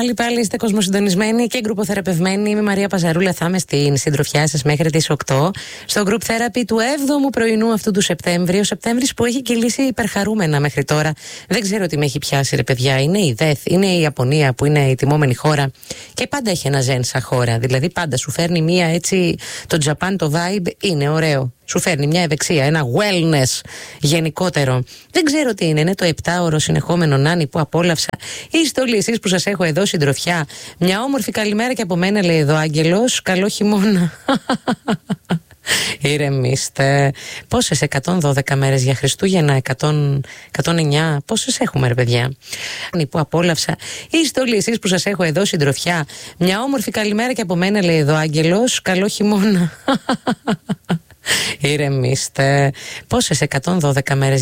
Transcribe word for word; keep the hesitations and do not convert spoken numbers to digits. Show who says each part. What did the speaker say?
Speaker 1: πάλι, πάλι είστε κοσμοσυντονισμένοι και γκρουποθεραπευμένοι. Είμαι η Μαρία Παζαρούλα. Θα είμαι στην συντροφιά σας μέχρι τις οκτώ στο Group Therapy του έβδομου πρωινού αυτού του Σεπτέμβρη. Ο Σεπτέμβρης που έχει κυλήσει υπερχαρούμενα μέχρι τώρα. Δεν ξέρω τι με έχει πιάσει, ρε παιδιά. Είναι η ΔΕΘ, είναι η Ιαπωνία που είναι η τιμόμενη χώρα. Και πάντα έχει ένα ζεν σαν χώρα. Δηλαδή πάντα σου φέρνει μία έτσι. Το Japan, το vibe είναι ωραίο. Σου φέρνει μια ευεξία, ένα wellness γενικότερο. Δεν ξέρω τι είναι, είναι το επτάωρο συνεχόμενο νάνι που απόλαυσα. Είστε όλοι εσείς που σας έχω εδώ συντροφιά. Μια όμορφη καλημέρα και από μένα, λέει εδώ ο Άγγελος. Καλό χειμώνα. Ηρεμήστε. Πόσες, εκατόν δώδεκα μέρες για Χριστούγεννα, εκατό, εκατόν εννιά. Πόσες έχουμε, ρε παιδιά. Που απόλαυσα. Είστε όλοι εσείς που σας έχω εδώ συντροφιά. Μια όμορφη καλημέρα και από μένα, λέει εδώ ο Άγγελος. Καλό χειμώνα. Ηρεμήστε. Πόσες, εκατόν δώδεκα μέρες